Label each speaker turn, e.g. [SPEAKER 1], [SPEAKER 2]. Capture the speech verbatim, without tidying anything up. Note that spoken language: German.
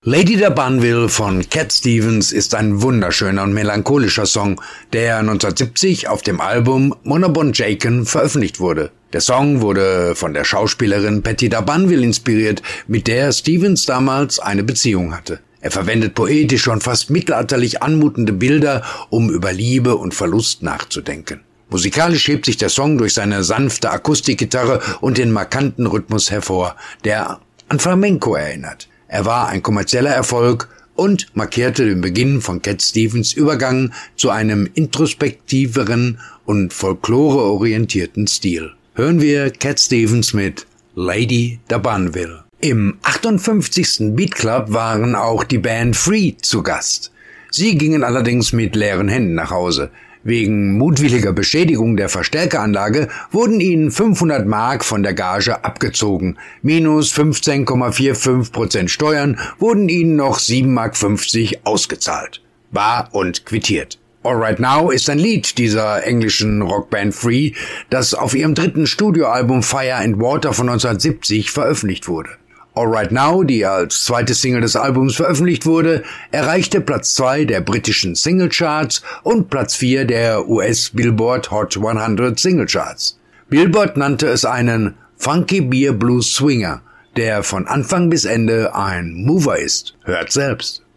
[SPEAKER 1] Lady de Banville von Cat Stevens ist ein wunderschöner und melancholischer Song, der neunzehnhundertsiebzig auf dem Album Monauban Jacon veröffentlicht wurde. Der Song wurde von der Schauspielerin Patti de Banville inspiriert, mit der Stevens damals eine Beziehung hatte. Er verwendet poetische und fast mittelalterlich anmutende Bilder, um über Liebe und Verlust nachzudenken. Musikalisch hebt sich der Song durch seine sanfte Akustikgitarre und den markanten Rhythmus hervor, der an Flamenco erinnert. Er war ein kommerzieller Erfolg und markierte den Beginn von Cat Stevens Übergang zu einem introspektiveren und folkloreorientierten Stil. Hören wir Cat Stevens mit Lady de Banville. Im achtundfünfzigsten Beat Club waren auch die Band Free zu Gast. Sie gingen allerdings mit leeren Händen nach Hause. Wegen mutwilliger Beschädigung der Verstärkeranlage wurden ihnen fünfhundert Mark von der Gage abgezogen. Minus fünfzehn Komma fünfundvierzig Prozent Steuern wurden ihnen noch sieben Mark fünfzig ausgezahlt. Bar und quittiert. All Right Now ist ein Lied dieser englischen Rockband Free, das auf ihrem dritten Studioalbum Fire and Water von neunzehnhundertsiebzig veröffentlicht wurde. All Right Now, die als zweite Single des Albums veröffentlicht wurde, erreichte Platz zwei der britischen Singlecharts und Platz vier der U S Billboard Hot hundert Singlecharts. Billboard nannte es einen Funky Beer Blues Swinger, der von Anfang bis Ende ein Mover ist. Hört selbst.